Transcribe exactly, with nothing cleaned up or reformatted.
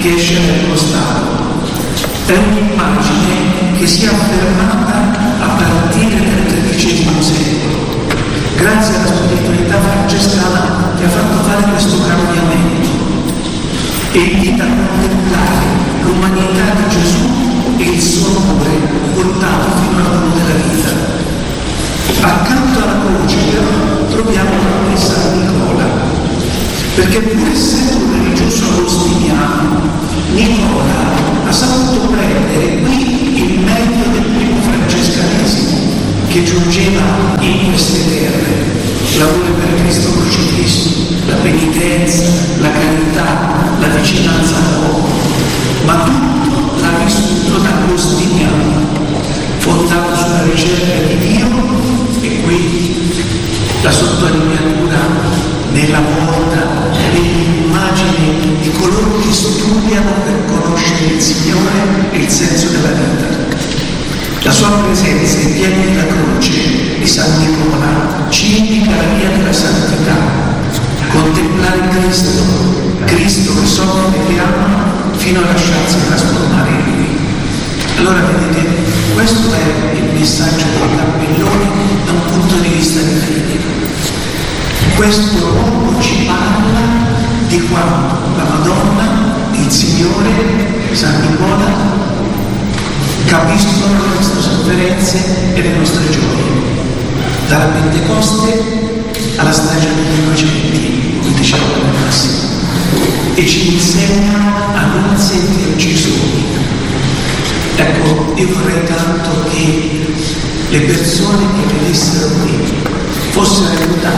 che esce dallo stato. È un'immagine che si è affermata a partire dal tredicesimo secolo, grazie alla spiritualità francescana che ha fatto fare questo cambiamento e invita a contemplare l'umanità di Gesù e il suo amore portato fino alla fine della vita. Accanto alla croce però troviamo anche San Nicola, perché pur essendo un religioso agostiniano, Nicola ha saputo prendere qui il meglio del primo francescanesimo che giungeva in queste terre: l'amore per Cristo crocifisso, la penitenza, la carità, la vicinanza all'uomo, ma tutto l'ha vissuto da agostiniano, fondato sulla ricerca di Dio. E qui la sottolineatura nella volta dell'immagine di coloro che studiano per conoscere il Signore e il senso della vita. La sua presenza in pieno della croce di San Nicola ci indica la via della santità, contemplare Cristo, Cristo che soffre e ama fino a lasciarsi trasformare in Lui. Allora vedete, questo è il messaggio dei cappelloni da un punto di vista di fede. Questo uomo ci parla di quanto la Madonna, il Signore, San Nicola capiscono le nostre sofferenze e le nostre gioie, dalla Pentecoste alla stagione dei innocenti, come diceva la Massimo, e ci insegnano a non sentirci soli. Ecco, io vorrei tanto che le persone che venissero qui fossero aiutate